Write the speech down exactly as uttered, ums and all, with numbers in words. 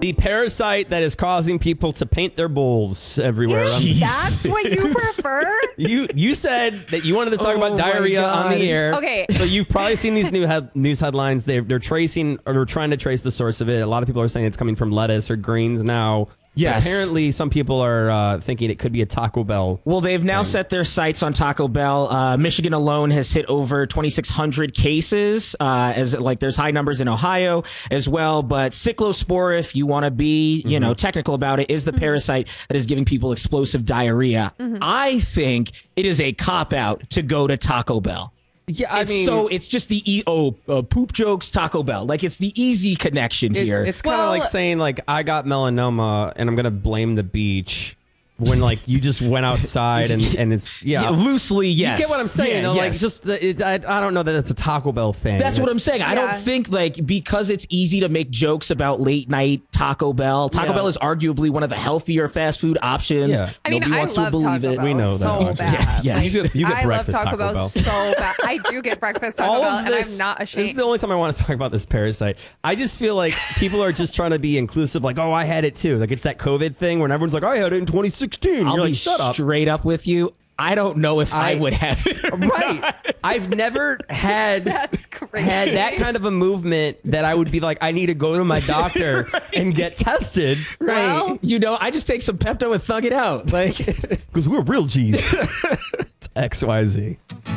The parasite that is causing people to paint their bowls everywhere. Is that's what you prefer? You you said that you wanted to talk Oh about diarrhea God. on the air. Okay. So you've probably seen these new head, news headlines. They're, they're tracing or they're trying to trace the source of it. A lot of people are saying it's coming from lettuce or greens now. Yes. But apparently, some people are uh, thinking it could be a Taco Bell. Well, they've now thing. set their sights on Taco Bell. Uh, Michigan alone has hit over twenty-six hundred cases. Uh, as like, there's high numbers in Ohio as well. But cyclospora, if you want to be, you mm-hmm. know, technical about it, is the mm-hmm. parasite that is giving people explosive diarrhea. Mm-hmm. I think it is a cop out to go to Taco Bell. Yeah, I it's mean, so it's just the e oh uh, poop jokes Taco Bell. Like, it's the easy connection it, here. It's kind of well, like saying like I got melanoma and I'm gonna blame the beach when like you just went outside and, and it's yeah. yeah loosely yes. You get what I'm saying? Yeah, though? yes. Like just it, I I don't know that it's a Taco Bell thing. That's, That's what I'm saying. Yeah. I don't think like because it's easy to make jokes about late night Taco Bell. Taco yeah. Bell is arguably one of the healthier fast food options. Yeah. I mean, Nobody I wants love to believe Taco it. Bell We know so that. bad. Yeah, yes. You get, you get I breakfast love Taco, Taco Bell, Bell so bad. I do get breakfast Taco All Bell, of and this, I'm not This is ashamed. the only time I want to talk about this parasite. I just feel like people are just trying to be inclusive. Like, oh, I had it too. Like it's that COVID thing when everyone's like, I had it in twenty sixteen. I'll You're be like, shut up. straight up with you. I don't know if I, I- would have it. or Right. not. I've never had That's crazy. had that kind of a movement that I would be like, I need to go to my doctor Right. and get tested. Right. Well- you know, I just take some Pepto and thug it out. Like, Because we're real G's. It's X Y Z.